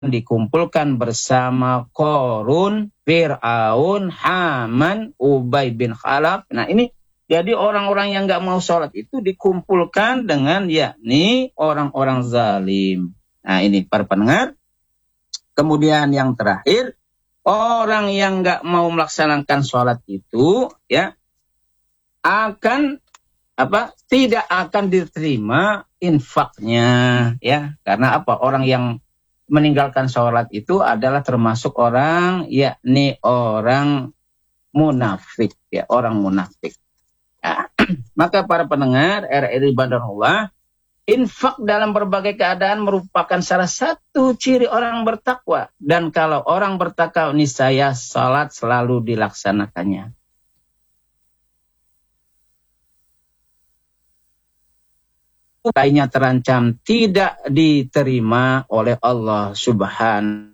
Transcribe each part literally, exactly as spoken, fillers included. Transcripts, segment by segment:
dikumpulkan bersama Qarun, Fir'aun, Haman, Ubay bin Khalaf. Nah ini jadi orang-orang yang nggak mau sholat itu dikumpulkan dengan yakni orang-orang zalim. Nah ini para pendengar. Kemudian yang terakhir, orang yang nggak mau melaksanakan sholat itu ya akan apa? Tidak akan diterima infaknya ya. Karena apa? Orang yang meninggalkan sholat itu adalah termasuk orang yakni orang munafik ya, orang munafik. Ya. Maka para pendengar R R I Bandarullah, infak dalam berbagai keadaan merupakan salah satu ciri orang bertakwa, dan kalau orang bertakwa niscaya sholat selalu dilaksanakannya. Lainnya terancam tidak diterima oleh Allah Subhanahu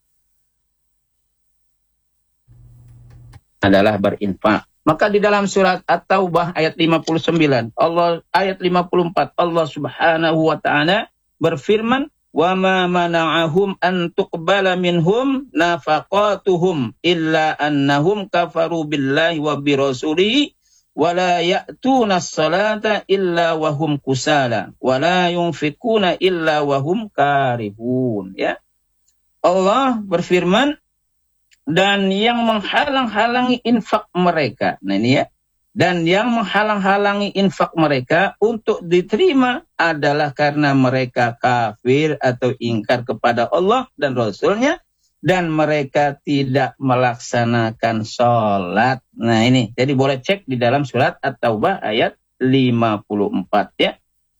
adalah berinfak. Maka di dalam surat At-Taubah ayat lima puluh sembilan, Allah ayat lima puluh empat, Allah Subhanahu wa taala berfirman, "Wa ma mana'ahum an tuqbala minhum nafaqatuhum illa annahum kafaru billahi wa bi rasulihi wala ya'tuna as-salata illa wahum kusala wala yunfikuna illa wahum karihun." Ya. Allah berfirman, dan yang menghalang-halangi infak mereka. Nah ini ya. Dan yang menghalang-halangi infak mereka untuk diterima adalah karena mereka kafir atau ingkar kepada Allah dan Rasulnya, dan mereka tidak melaksanakan sholat. Nah ini, jadi boleh cek di dalam surat At-Taubah ayat lima puluh empat ya.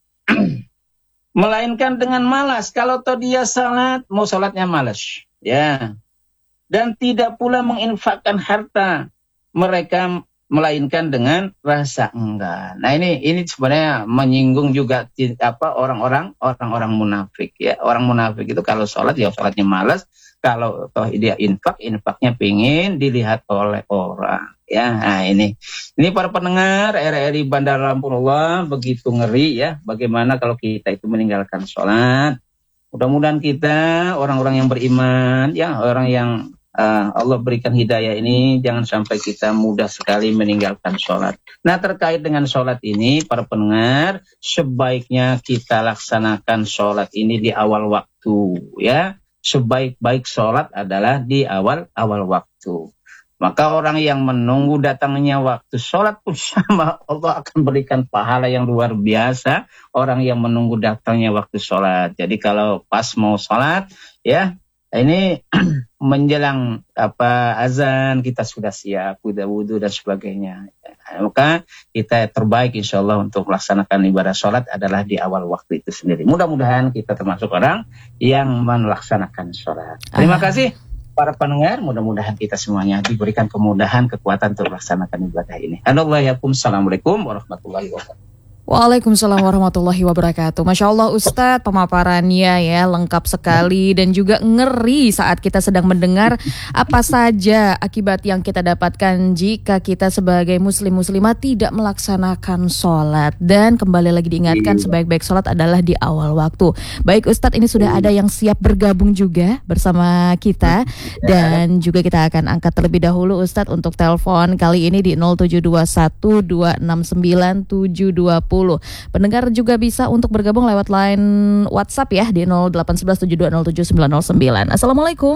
Melainkan dengan malas. Kalau toh dia sholat, mau sholatnya malas. Ya. Dan tidak pula menginfakkan harta mereka, melainkan dengan rasa enggan. Nah ini ini sebenarnya menyinggung juga apa orang-orang orang-orang munafik ya. Orang munafik itu kalau sholat ya sholatnya malas. Kalau toh dia infak, infaknya pingin dilihat oleh orang. Ya, nah ini, ini para pendengar R R I Bandar Lampung begitu ngeri ya. Bagaimana kalau kita itu meninggalkan sholat? Mudah-mudahan kita orang-orang yang beriman, ya orang yang uh, Allah berikan hidayah ini, jangan sampai kita mudah sekali meninggalkan sholat. Nah terkait dengan sholat ini, para pendengar, sebaiknya kita laksanakan sholat ini di awal waktu, ya. Sebaik-baik sholat adalah di awal-awal waktu. Maka orang yang menunggu datangnya waktu sholat pun sama Allah akan berikan pahala yang luar biasa. Orang yang menunggu datangnya waktu sholat. Jadi kalau pas mau sholat, ya ini menjelang apa azan kita sudah siap, udah wudu dan sebagainya. Maka kita terbaik insya Allah untuk melaksanakan ibadah sholat adalah di awal waktu itu sendiri. Mudah-mudahan kita termasuk orang yang melaksanakan sholat. Terima kasih para pendengar, mudah-mudahan kita semuanya diberikan kemudahan, kekuatan untuk melaksanakan ibadah ini. Assalamualaikum warahmatullahi wabarakatuh. Waalaikumsalam warahmatullahi wabarakatuh. Masya Allah Ustadz, pemaparannya ya lengkap sekali dan juga ngeri saat kita sedang mendengar apa saja akibat yang kita dapatkan jika kita sebagai muslim muslimah tidak melaksanakan sholat. Dan kembali lagi diingatkan, sebaik-baik sholat adalah di awal waktu. Baik Ustadz, ini sudah ada yang siap bergabung juga bersama kita, dan juga kita akan angkat terlebih dahulu Ustadz untuk telepon kali ini di nol tujuh dua satu dua enam sembilan tujuh dua nol. Pendengar juga bisa untuk bergabung lewat line WhatsApp ya di nol delapan satu satu tujuh dua nol tujuh sembilan nol sembilan. Assalamualaikum.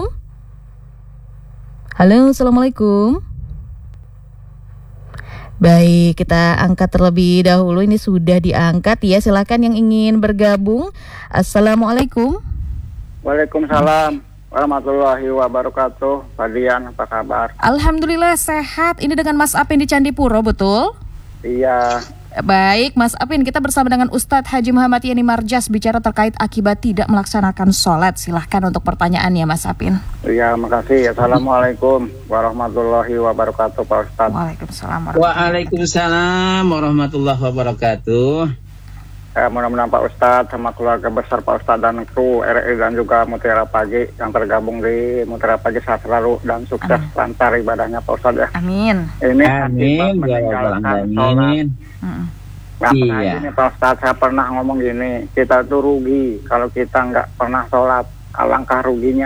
Halo, assalamualaikum. Baik, kita angkat terlebih dahulu. Ini sudah diangkat ya. Silakan yang ingin bergabung. Assalamualaikum. Waalaikumsalam warahmatullahi wabarakatuh. Pak Dian, apa kabar? Alhamdulillah sehat. Ini dengan Mas Apin di Candipuro, betul? Iya. Baik, Mas Apin, kita bersama dengan Ustadz Haji Muhammad Yani Marjas bicara terkait akibat tidak melaksanakan sholat. Silahkan untuk pertanyaannya, Mas Apin. Iya, makasih. Assalamualaikum warahmatullahi wabarakatuh, Pak Ustadz. Waalaikumsalam. Waalaikumsalam warahmatullahi wabarakatuh. Eh, mudah-mudahan Pak Ustadz sama keluarga besar Pak Ustadz dan kru R R I dan juga Mutiara Pagi yang tergabung di Mutiara Pagi sehat selalu dan sukses amin. Lancar ibadahnya Pak Ustadz ya. Amin. Ini amin. meninggalkan sholat. Nah, pernah iya. gini Pak Ustadz, saya pernah ngomong gini, kita tuh rugi kalau kita nggak pernah sholat. alangkah ruginya